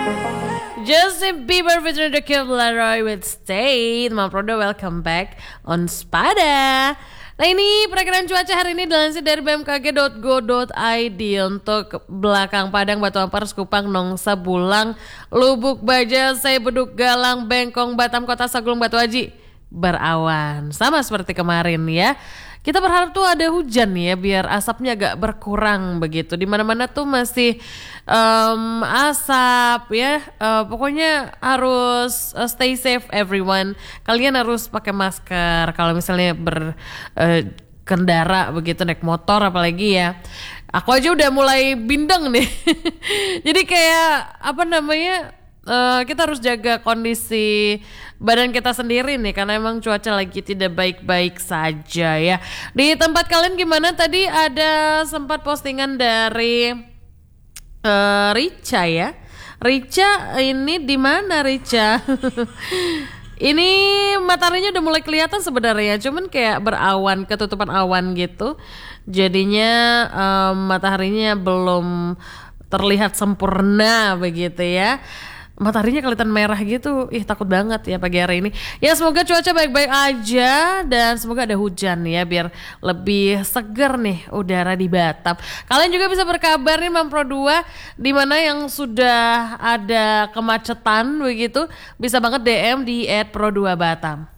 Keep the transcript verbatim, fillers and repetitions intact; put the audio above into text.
Justin Bieber featuring The Kid Laroi with Stay. Teman Prodo, welcome back on Spada. Nah, ini perakiraan cuaca hari ini dilansir dari b m k g dot go dot i d untuk belakang Padang, Batu Ampar, Kupang, Nongsa, Bulang, Lubuk Baja, Sei, Beduk, Galang, Bengkong, Batam, Kota Saguling, Batu Haji berawan. Sama seperti kemarin ya. Kita berharap tuh ada hujan ya biar asapnya agak berkurang begitu. Di mana-mana tuh masih um, asap ya. Uh, pokoknya harus uh, stay safe everyone. Kalian harus pakai masker kalau misalnya berkendara uh, begitu, naik motor apalagi ya. Aku aja udah mulai bindeng nih. Jadi kayak apa namanya? Uh, kita harus jaga kondisi badan kita sendiri nih karena emang cuaca lagi tidak baik-baik saja ya. Di tempat kalian gimana? Tadi ada sempat postingan dari uh, Rica ya. Rica ini di mana Rica? Ini mataharinya udah mulai kelihatan sebenarnya, cuman kayak berawan, ketutupan awan gitu. Jadinya um, mataharinya belum terlihat sempurna begitu ya. Mataharinya kelihatan merah gitu. Ih, takut banget ya pagi hari ini. Ya semoga cuaca baik-baik aja dan semoga ada hujan ya biar lebih seger nih udara di Batam. Kalian juga bisa berkabar nih Mam Pro dua di mana yang sudah ada kemacetan begitu, bisa banget D M di et pro dua batam.